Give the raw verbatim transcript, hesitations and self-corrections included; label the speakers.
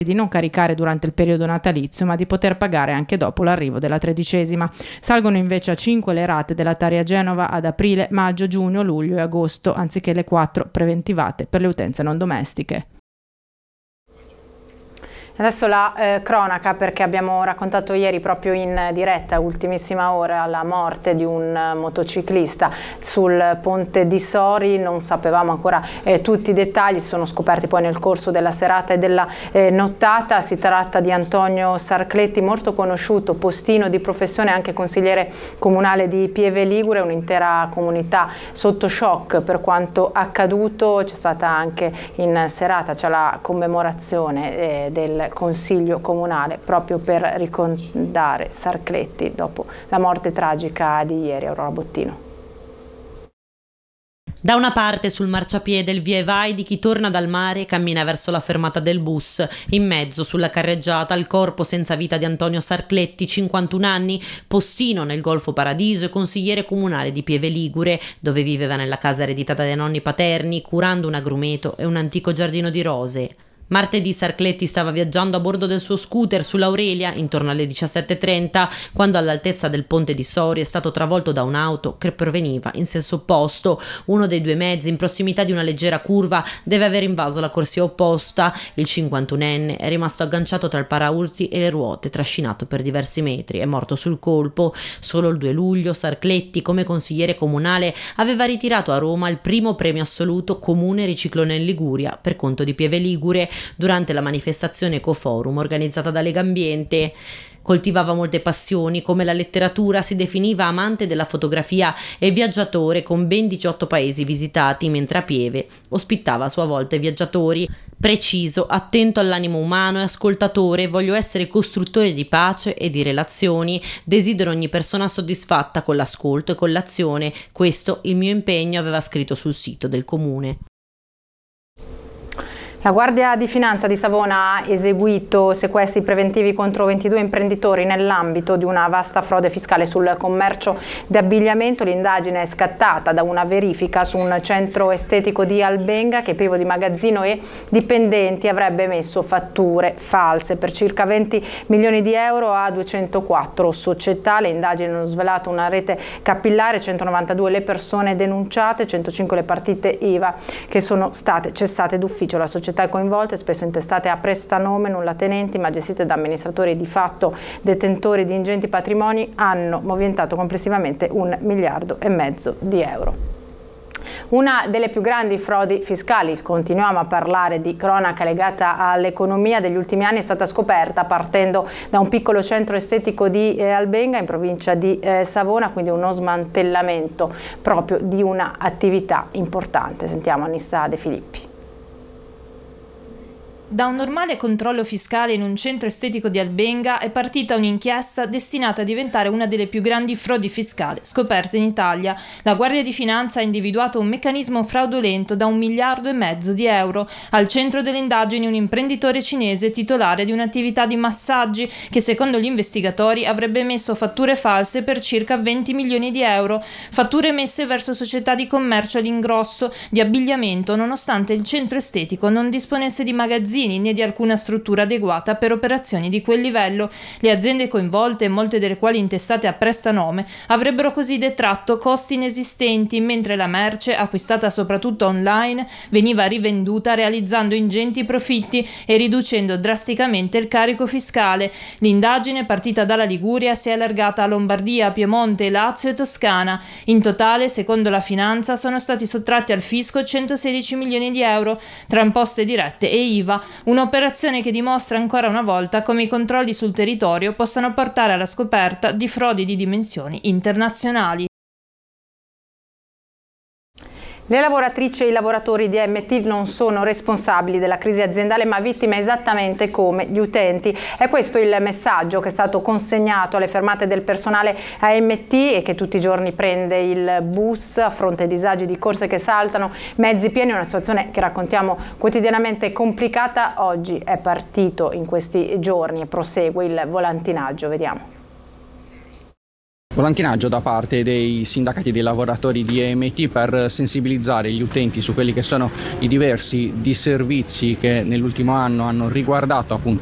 Speaker 1: di non caricare durante il periodo natalizio, ma di poter pagare anche dopo l'arrivo della tredicesima. Salgono invece a cinque le rate della Tari a Genova ad aprile, maggio, giugno, luglio e agosto, anziché le quattro preventivate per le utenze non domestiche.
Speaker 2: Adesso la eh, cronaca, perché abbiamo raccontato ieri proprio in diretta, ultimissima ora, la morte di un uh, motociclista sul ponte di Sori. Non sapevamo ancora eh, tutti i dettagli, si sono scoperti poi nel corso della serata e della eh, nottata. Si tratta di Antonio Sarcletti, molto conosciuto, postino di professione, anche consigliere comunale di Pieve Ligure. Un'intera comunità sotto shock per quanto accaduto. C'è stata anche in serata, c'è la commemorazione eh, del Consiglio Comunale proprio per ricordare Sarcletti dopo la morte tragica di ieri. Aurora Bottino.
Speaker 3: Da una parte sul marciapiede il via e vai di chi torna dal mare e cammina verso la fermata del bus. In mezzo, sulla carreggiata, il corpo senza vita di Antonio Sarcletti, cinquantuno anni, postino nel Golfo Paradiso e consigliere comunale di Pieve Ligure, dove viveva nella casa ereditata dai nonni paterni, curando un agrumeto e un antico giardino di rose. Martedì Sarcletti stava viaggiando a bordo del suo scooter sull'Aurelia intorno alle diciassette e trenta, quando all'altezza del ponte di Sori è stato travolto da un'auto che proveniva in senso opposto. Uno dei due mezzi, in prossimità di una leggera curva, deve aver invaso la corsia opposta. Il cinquantunenne è rimasto agganciato tra il paraurti e le ruote, trascinato per diversi metri. È morto sul colpo. Solo il due luglio Sarcletti, come consigliere comunale, aveva ritirato a Roma il primo premio assoluto Comune Riciclone in Liguria per conto di Pieve Ligure, durante la manifestazione Ecoforum organizzata da Legambiente. Coltivava molte passioni, come la letteratura, si definiva amante della fotografia e viaggiatore con ben diciotto paesi visitati, mentre a Pieve ospitava a sua volta i viaggiatori. Preciso, attento all'animo umano e ascoltatore, voglio essere costruttore di pace e di relazioni, desidero ogni persona soddisfatta con l'ascolto e con l'azione. Questo il mio impegno, aveva scritto sul sito del comune.
Speaker 2: La Guardia di Finanza di Savona ha eseguito sequestri preventivi contro ventidue imprenditori nell'ambito di una vasta frode fiscale sul commercio di abbigliamento. L'indagine è scattata da una verifica su un centro estetico di Albenga che, privo di magazzino e dipendenti, avrebbe emesso fatture false per circa venti milioni di euro a duecentoquattro società. Le indagini hanno svelato una rete capillare: centonovantadue le persone denunciate, centocinque le partite I V A che sono state cessate d'ufficio. La società coinvolte, spesso intestate a prestanome, nulla tenenti, ma gestite da amministratori di fatto detentori di ingenti patrimoni, hanno movimentato complessivamente un miliardo e mezzo di euro. Una delle più grandi frodi fiscali, continuiamo a parlare di cronaca legata all'economia degli ultimi anni, è stata scoperta partendo da un piccolo centro estetico di eh, Albenga, in provincia di eh, Savona, quindi uno smantellamento proprio di una attività importante. Sentiamo Anissa De Filippi.
Speaker 4: Da un normale controllo fiscale in un centro estetico di Albenga è partita un'inchiesta destinata a diventare una delle più grandi frodi fiscali scoperte in Italia. La Guardia di Finanza ha individuato un meccanismo fraudolento da un miliardo e mezzo di euro. Al centro delle indagini un imprenditore cinese titolare di un'attività di massaggi che, secondo gli investigatori, avrebbe emesso fatture false per circa venti milioni di euro. Fatture emesse verso società di commercio all'ingrosso di abbigliamento, nonostante il centro estetico non disponesse di magazzini né di alcuna struttura adeguata per operazioni di quel livello. Le aziende coinvolte, molte delle quali intestate a prestanome, avrebbero così detratto costi inesistenti, mentre la merce, acquistata soprattutto online, veniva rivenduta realizzando ingenti profitti e riducendo drasticamente il carico fiscale. L'indagine, partita dalla Liguria, si è allargata a Lombardia, Piemonte, Lazio e Toscana. In totale, secondo la Finanza, sono stati sottratti al fisco centosedici milioni di euro tra imposte dirette e I V A. Un'operazione che dimostra ancora una volta come i controlli sul territorio possano portare alla scoperta di frodi di dimensioni internazionali.
Speaker 2: Le lavoratrici e i lavoratori di A M T non sono responsabili della crisi aziendale, ma vittime esattamente come gli utenti. È questo il messaggio che è stato consegnato alle fermate del personale A M T e che tutti i giorni prende il bus a fronte ai disagi di corse che saltano, mezzi pieni, una situazione che raccontiamo quotidianamente complicata. Oggi è partito in questi giorni e prosegue il volantinaggio. Vediamo.
Speaker 5: Volanchinaggio da parte dei sindacati dei lavoratori di E M T per sensibilizzare gli utenti su quelli che sono i diversi disservizi che nell'ultimo anno hanno riguardato appunto